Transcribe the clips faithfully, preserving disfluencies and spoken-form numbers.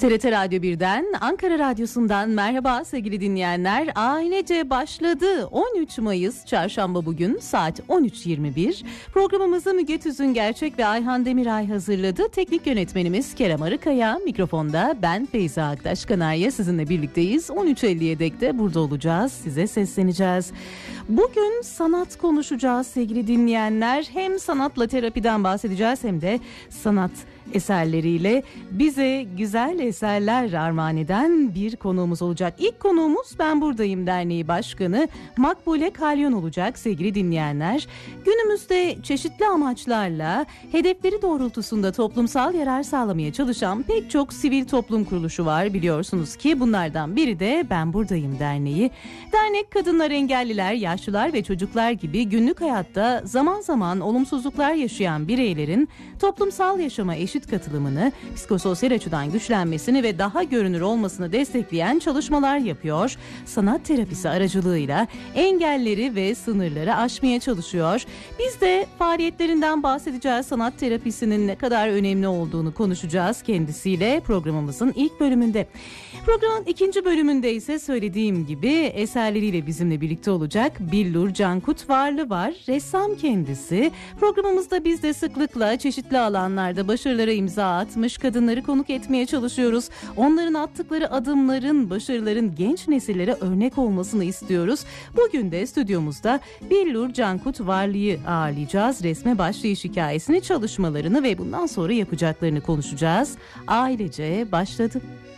T R T Radyo birden, Ankara Radyosu'ndan merhaba sevgili dinleyenler. Ailece başladı. on üç Mayıs Çarşamba bugün saat on üç yirmi bir. Programımızı Müge Tüzün Gerçek ve Ayhan Demiray hazırladı. Teknik yönetmenimiz Kerem Arıkaya, mikrofonda ben Feyza Aktaş Kanarya sizinle birlikteyiz. on üç elliye dek de burada olacağız. Size sesleneceğiz. Bugün sanat konuşacağız sevgili dinleyenler. Hem sanatla terapiden bahsedeceğiz hem de sanat eserleriyle bize güzel eserler armağan eden bir konuğumuz olacak. İlk konuğumuz Ben Buradayım Derneği Başkanı Makbule Kalyon olacak sevgili dinleyenler. Günümüzde çeşitli amaçlarla hedefleri doğrultusunda toplumsal yarar sağlamaya çalışan pek çok sivil toplum kuruluşu var biliyorsunuz ki bunlardan biri de Ben Buradayım Derneği. Dernek kadınlar, engelliler, yaşlılar ve çocuklar gibi günlük hayatta zaman zaman olumsuzluklar yaşayan bireylerin toplumsal yaşama eşit katılımını, psikososyal açıdan güçlenmesini ve daha görünür olmasını destekleyen çalışmalar yapıyor. Sanat terapisi aracılığıyla engelleri ve sınırları aşmaya çalışıyor. Biz de faaliyetlerinden bahsedeceğiz. Sanat terapisinin ne kadar önemli olduğunu konuşacağız kendisiyle programımızın ilk bölümünde. Programın ikinci bölümünde ise söylediğim gibi eserleriyle bizimle birlikte olacak Billur Cankut Varlı var. Ressam kendisi. Programımızda biz de sıklıkla çeşitli alanlarda başarılara imza atmış kadınları konuk etmeye çalışıyoruz. Onların attıkları adımların, başarıların genç nesillere örnek olmasını istiyoruz. Bugün de stüdyomuzda Billur Cankut Varlı'yı ağırlayacağız. Resme başlayış hikayesini, çalışmalarını ve bundan sonra yapacaklarını konuşacağız. Ailece başladı.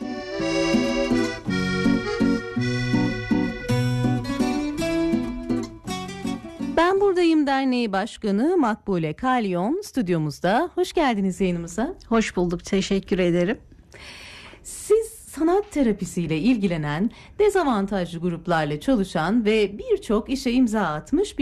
Ben Buradayım Derneği Başkanı Makbule Kalyon stüdyomuzda. Hoş geldiniz yayınımıza. Hoş bulduk, teşekkür ederim. Siz sanat terapisiyle ilgilenen, dezavantajlı gruplarla çalışan ve birçok işe imza atmış bir